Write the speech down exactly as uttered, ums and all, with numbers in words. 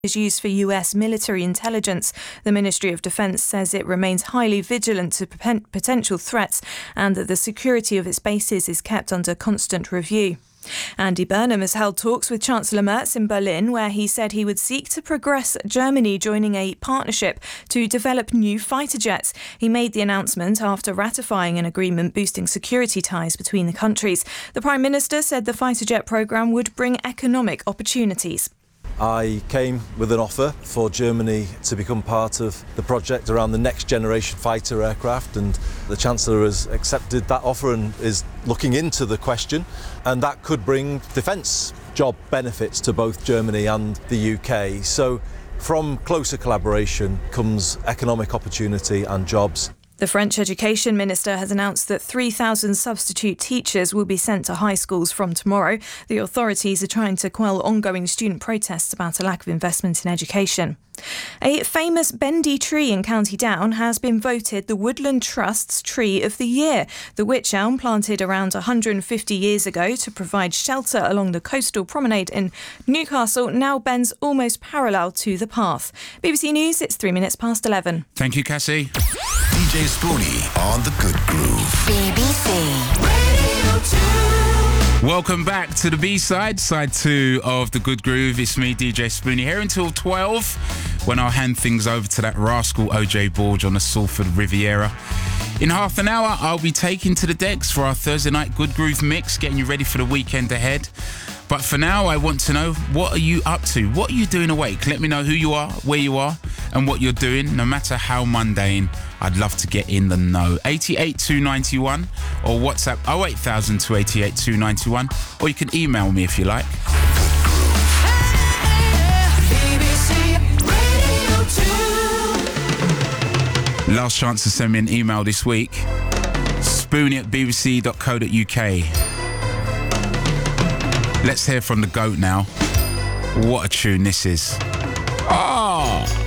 is used for U S military intelligence. The Ministry of Defence says it remains highly vigilant to potential threats and that the security of its bases is kept under constant review. Andy Burnham has held talks with Chancellor Merz in Berlin, where he said he would seek to progress Germany joining a partnership to develop new fighter jets. He made the announcement after ratifying an agreement boosting security ties between the countries. The Prime Minister said the fighter jet programme would bring economic opportunities. I came with an offer for Germany to become part of the project around the next generation fighter aircraft, and the Chancellor has accepted that offer and is looking into the question, and that could bring defence job benefits to both Germany and the U K. So from closer collaboration comes economic opportunity and jobs. The French Education Minister has announced that three thousand substitute teachers will be sent to high schools from tomorrow. The authorities are trying to quell ongoing student protests about a lack of investment in education. A famous bendy tree in County Down has been voted the Woodland Trust's Tree of the Year. The wych elm, planted around one hundred fifty years ago to provide shelter along the coastal promenade in Newcastle, now bends almost parallel to the path. B B C News, it's three minutes past eleven. Thank you, Cassie. D J Spoonie on The Good Groove. B B C Radio two. Welcome back to the B-side, side two of The Good Groove. It's me, D J Spoonie, here until twelve, when I'll hand things over to that rascal O J Borge on the Salford Riviera. In half an hour, I'll be taking to the decks for our Thursday night Good Groove mix, getting you ready for the weekend ahead. But for now, I want to know, what are you up to? What are you doing awake? Let me know who you are, where you are, and what you're doing, no matter how mundane. I'd love to get in the know. eight eight two nine one or WhatsApp oh eight thousand two eight eight two nine one, or you can email me if you like. Last chance to send me an email this week. Spoonie at b b c dot co dot u k. Let's hear from the GOAT now. What a tune this is. Oh!